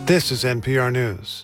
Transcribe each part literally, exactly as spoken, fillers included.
This is N P R News.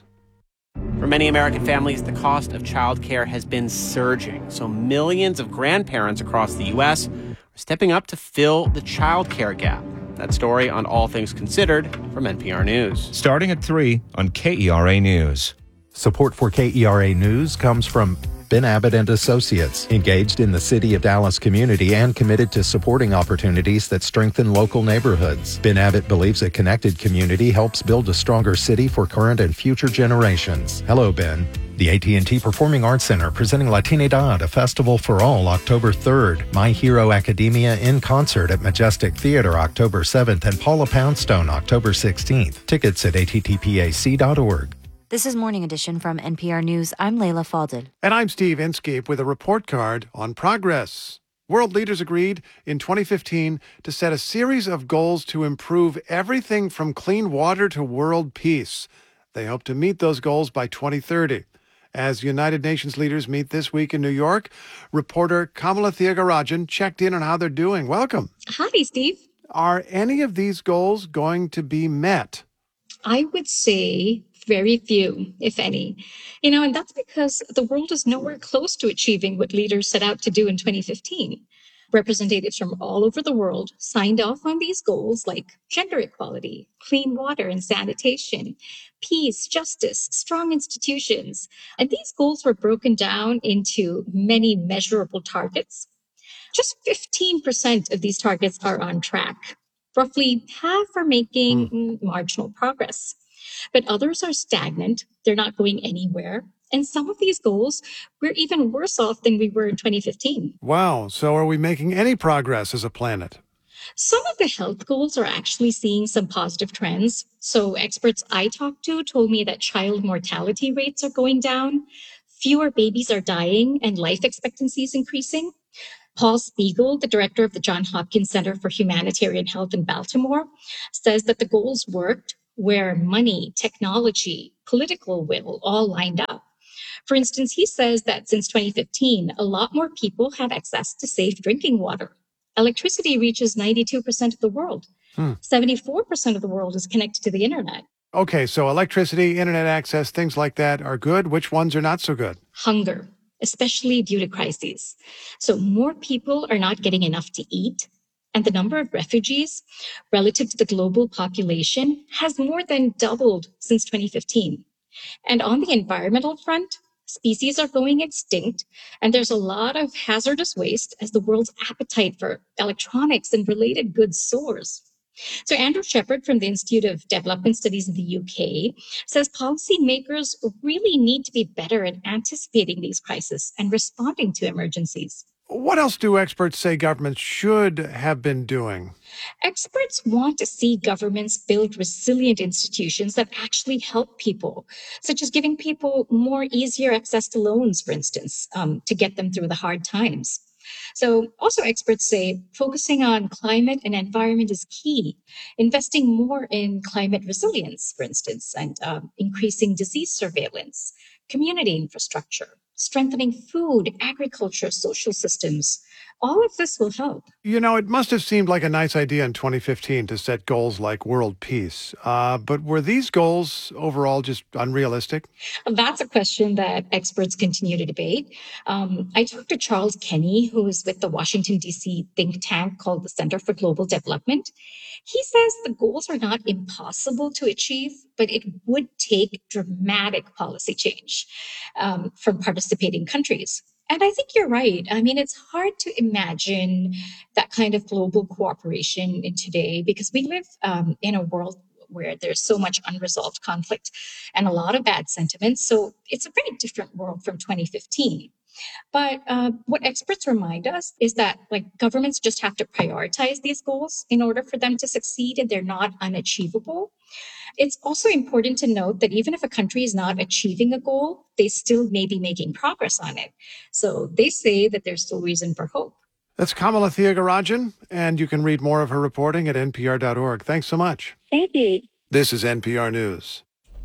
For many American families, the cost of childcare has been surging. So millions of grandparents across the U S are stepping up to fill the childcare gap. That story on All Things Considered from N P R News. Starting at three on K E R A News. Support for K E R A News comes from Ben Abbott and Associates, engaged in the City of Dallas community and committed to supporting opportunities that strengthen local neighborhoods. Ben Abbott believes a connected community helps build a stronger city for current and future generations. Hello, Ben. The A T and T Performing Arts Center presenting Latinidad, a festival for all, October third. My Hero Academia in concert at Majestic Theater October seventh and Paula Poundstone October sixteenth. Tickets at A T T P A C dot org. This is Morning Edition from N P R News. I'm Layla Faldel. And I'm Steve Inskeep with a report card on progress. World leaders agreed in twenty fifteen to set a series of goals to improve everything from clean water to world peace. They hope to meet those goals by twenty thirty. As United Nations leaders meet this week in New York, reporter Kamala Thiagarajan checked in on how they're doing. Welcome. Hi, Steve. Are any of these goals going to be met? I would say very few, if any. You know, and that's because the world is nowhere close to achieving what leaders set out to do in twenty fifteen. Representatives from all over the world signed off on these goals like gender equality, clean water and sanitation, peace, justice, strong institutions. And these goals were broken down into many measurable targets. Just fifteen percent of these targets are on track. Roughly half are making mm. marginal progress. But others are stagnant. They're not going anywhere. And some of these goals, we're even worse off than we were in twenty fifteen. Wow. So are we making any progress as a planet? Some of the health goals are actually seeing some positive trends. So experts I talked to told me that child mortality rates are going down. Fewer babies are dying and life expectancy is increasing. Paul Spiegel, the director of the Johns Hopkins Center for Humanitarian Health in Baltimore, says that the goals worked where money, technology, political will all lined up. For instance, he says that since twenty fifteen, a lot more people have access to safe drinking water. Electricity reaches ninety-two percent of the world. Hmm. seventy-four percent of the world is connected to the internet. Okay, so electricity, internet access, things like that are good. Which ones are not so good? Hunger, especially due to crises. So more people are not getting enough to eat. And the number of refugees relative to the global population has more than doubled since twenty fifteen. And on the environmental front, species are going extinct, and there's a lot of hazardous waste as the world's appetite for electronics and related goods soars. So Andrew Shepard from the Institute of Development Studies in the U K says policymakers really need to be better at anticipating these crises and responding to emergencies. What else do experts say governments should have been doing? Experts want to see governments build resilient institutions that actually help people, such as giving people more easier access to loans, for instance, um, to get them through the hard times. So also experts say focusing on climate and environment is key. Investing more in climate resilience, for instance, and um, increasing disease surveillance, community infrastructure, strengthening food, agriculture, social systems. All of this will help. You know, it must have seemed like a nice idea in twenty fifteen to set goals like world peace. Uh, but were these goals overall just unrealistic? That's a question that experts continue to debate. Um, I talked to Charles Kenny, who is with the Washington, D C think tank called the Center for Global Development. He says the goals are not impossible to achieve, but it would take dramatic policy change um, from participating countries. And I think you're right. I mean, it's hard to imagine that kind of global cooperation in today because we live um, in a world where there's so much unresolved conflict and a lot of bad sentiments. So it's a very different world from twenty fifteen. But uh, what experts remind us is that like governments just have to prioritize these goals in order for them to succeed, and they're not unachievable. It's also important to note that even if a country is not achieving a goal, they still may be making progress on it. So they say that there's still reason for hope. That's Kamala Thiagarajan, and you can read more of her reporting at N P R dot org. Thanks so much. Thank you. This is N P R News.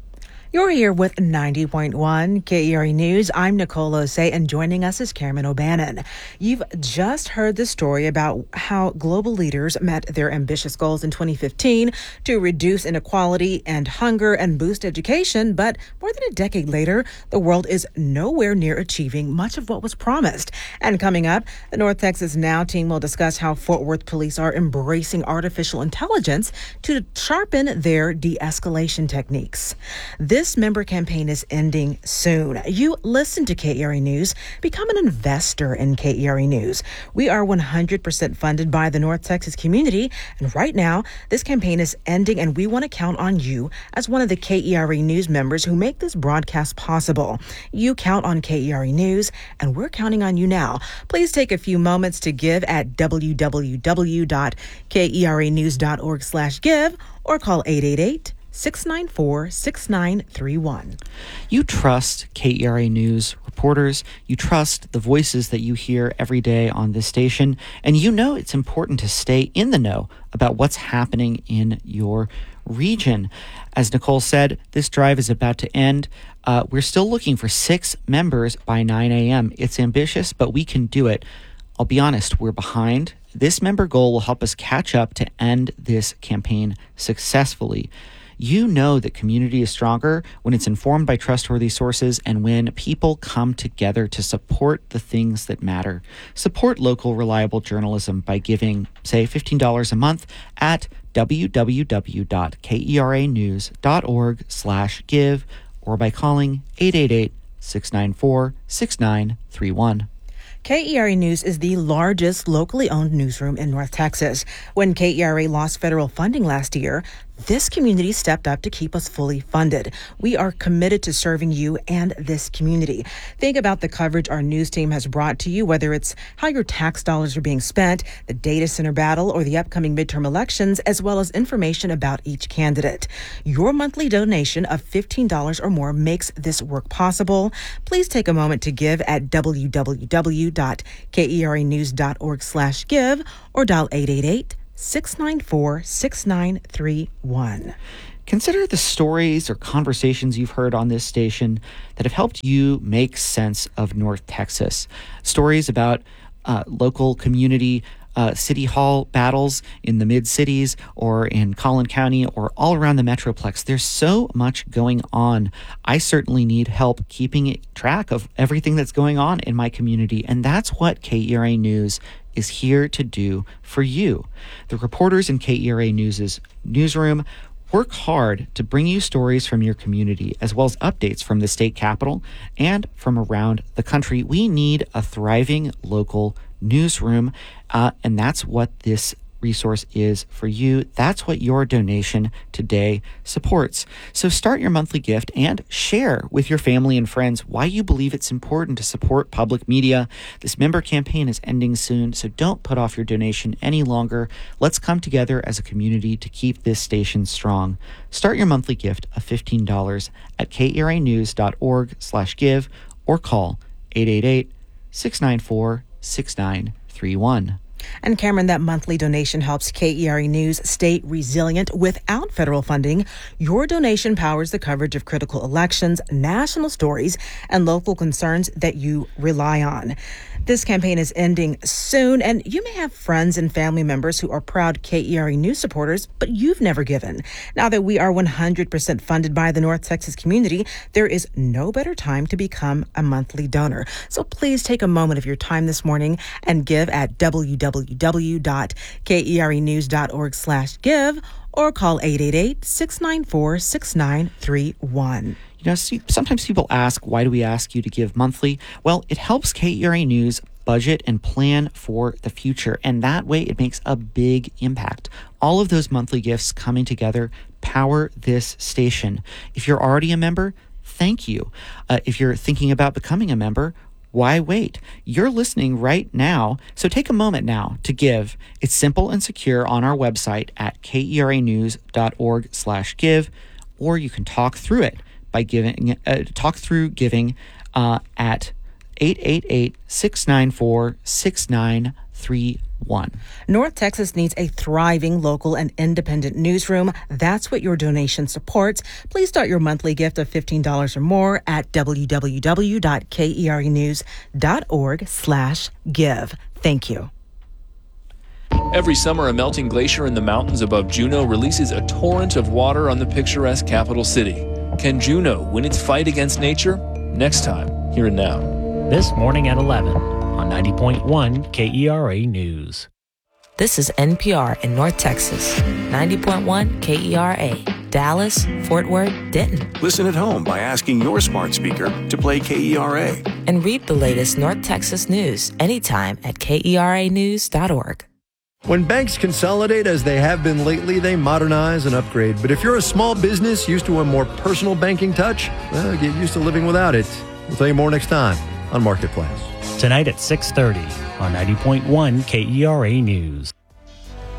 You're here with ninety point one K E R A News. I'm Nicole Osei, and joining us is Cameron O'Bannon. You've just heard the story about how global leaders met their ambitious goals in twenty fifteen to reduce inequality and hunger and boost education. But more than a decade later, the world is nowhere near achieving much of what was promised. And coming up, the North Texas Now team will discuss how Fort Worth police are embracing artificial intelligence to sharpen their de-escalation techniques. This member campaign is ending soon. You listen to K E R A News. Become an investor in K E R A News. We are one hundred percent funded by the North Texas community. And right now, this campaign is ending, and we want to count on you as one of the K E R A News members who make this broadcast possible. You count on K E R A News, and we're counting on you now. Please take a few moments to give at w w w dot k e r a news dot org slash give or call eight eight eight, six nine four, six nine three one. You trust K E R A News reporters. You trust the voices that you hear every day on this station, and you know it's important to stay in the know about what's happening in your region. As Nicole said, this drive is about to end. Uh, we're still looking for six members by nine a.m. It's ambitious, but we can do it. I'll be honest, we're behind. This member goal will help us catch up to end this campaign successfully. You know that community is stronger when it's informed by trustworthy sources and when people come together to support the things that matter. Support local, reliable journalism by giving, say, fifteen dollars a month at w w w dot k e r a news dot org slash give or by calling eight eight eight, six nine four, six nine three one. K E R A News is the largest locally owned newsroom in North Texas. When K E R A lost federal funding last year, this community stepped up to keep us fully funded. We are committed to serving you and this community. Think about the coverage our news team has brought to you, whether it's how your tax dollars are being spent, the data center battle, or the upcoming midterm elections, as well as information about each candidate. Your monthly donation of fifteen dollars or more makes this work possible. Please take a moment to give at w w w dot k e r a news dot org slash give or dial eight eight eight, six nine four, six nine three one. Consider the stories or conversations you've heard on this station that have helped you make sense of North Texas. Stories about uh, local community uh, city hall battles in the mid-cities or in Collin County or all around the Metroplex. There's so much going on. I certainly need help keeping track of everything that's going on in my community, and that's what K E R A News is here to do for you. The reporters in K E R A News' newsroom work hard to bring you stories from your community, as well as updates from the state capitol and from around the country. We need a thriving local newsroom, uh, and that's what this resource is for you. That's what your donation today supports. So start your monthly gift and share with your family and friends why you believe it's important to support public media. This member campaign is ending soon, so don't put off your donation any longer. Let's come together as a community to keep this station strong. Start your monthly gift of fifteen dollars at k e r a news dot org slash give or call eight eight eight, six nine four, six nine three one. And Cameron, that monthly donation helps K E R A News stay resilient without federal funding. Your donation powers the coverage of critical elections, national stories, and local concerns that you rely on. This campaign is ending soon, and you may have friends and family members who are proud K E R A News supporters, but you've never given. Now that we are one hundred percent funded by the North Texas community, there is no better time to become a monthly donor. So please take a moment of your time this morning and give at w w w dot k e r a news dot org slash give or call eight eight eight, six nine four, six nine three one. You know, see, sometimes people ask, why do we ask you to give monthly? Well, it helps K E R A News budget and plan for the future, and that way it makes a big impact. All of those monthly gifts coming together power this station. If you're already a member, thank you. Uh, if you're thinking about becoming a member, why wait? You're listening right now, so take a moment now to give. It's simple and secure on our website at k e r a news dot org slash give, or you can talk through it by giving, uh, talk through giving uh, at eight eight eight, six nine four, six nine three one. North Texas needs a thriving local and independent newsroom. That's what your donation supports. Please start your monthly gift of fifteen dollars or more at www.kerenews.org slash give. Thank you. Every summer, a melting glacier in the mountains above Juneau releases a torrent of water on the picturesque capital city. Can Juneau win its fight against nature? Next time, here and now. This morning at eleven on ninety point one K E R A News. This is N P R in North Texas, ninety point one K E R A, Dallas, Fort Worth, Denton. Listen at home by asking your smart speaker to play K E R A. And read the latest North Texas news anytime at K E R A news dot org. When banks consolidate as they have been lately, they modernize and upgrade. But if you're a small business used to a more personal banking touch, well, get used to living without it. We'll tell you more next time on Marketplace. Tonight at six thirty on ninety point one K E R A News.